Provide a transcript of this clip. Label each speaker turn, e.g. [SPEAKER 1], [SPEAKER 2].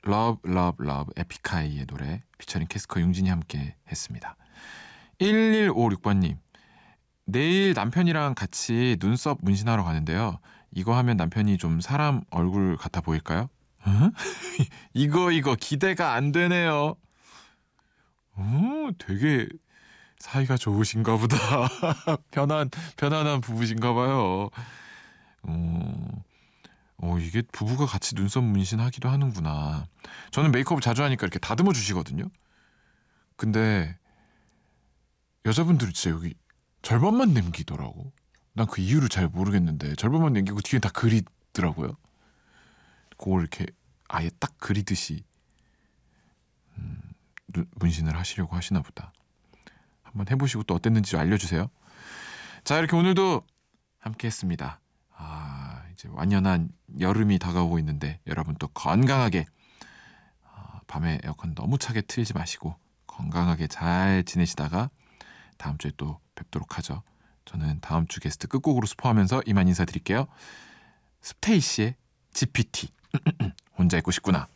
[SPEAKER 1] Love Love Love 에픽하이의 노래 피처링 캐스커 용진이 함께 했습니다. 1156번님, 내일 남편이랑 같이 눈썹 문신하러 가는데요. 이거 하면 남편이 좀 사람 얼굴 같아 보일까요? 어? 이거 기대가 안 되네요. 되게 사이가 좋으신가 보다. 편안한 부부신가 봐요. 이게 부부가 같이 눈썹 문신하기도 하는구나. 저는 메이크업 자주 하니까 이렇게 다듬어 주시거든요. 근데 여자분들은 진짜 여기 절반만 남기더라고. 난 그 이유를 잘 모르겠는데 절반만 남기고 뒤에 다 그리더라고요. 그걸 이렇게 아예 딱 그리듯이 문신을 하시려고 하시나 보다. 한번 해보시고 또 어땠는지 알려주세요. 자, 이렇게 오늘도 함께 했습니다. 이제 완연한 여름이 다가오고 있는데 여러분 또 건강하게 밤에 에어컨 너무 차게 틀지 마시고 건강하게 잘 지내시다가 다음 주에 또 뵙도록 하죠. 저는 다음 주 게스트 끝곡으로 스포하면서 이만 인사드릴게요. 스테이시의 GPT 혼자 있고 싶구나.